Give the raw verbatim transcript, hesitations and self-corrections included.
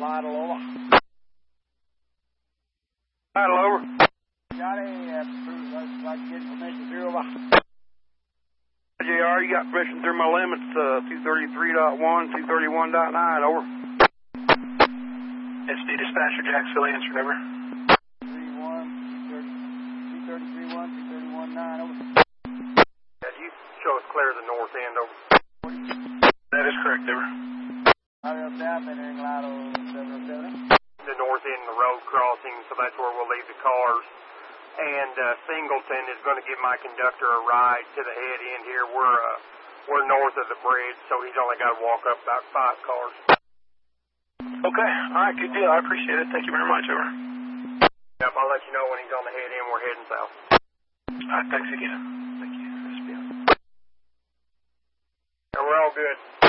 Lytle, over. Lytle, over. Johnny, uh, I'd like to get permission through, over. J R, you got permission through my limits, uh, two thirty-three point one, two thirty-one point nine, over. S D Dispatcher, Jacksonville, answered, over. three one, two thirty-three point one, two thirty-one point nine, over. Yeah, you show us clear the north end, over. That is correct, over. Hurry up south, entering Lytle seven oh seven. The north end of the road crossing, so that's where we'll leave the cars. And uh, Singleton is going to give my conductor a ride to the head end here. We're uh, we're north of the bridge, so he's only got to walk up about five cars. Okay, all right, good deal. I appreciate it. Thank you very much, over. Yep, I'll let you know when he's on the head end. We're heading south. All right, thanks again. Thank you. And we're all good.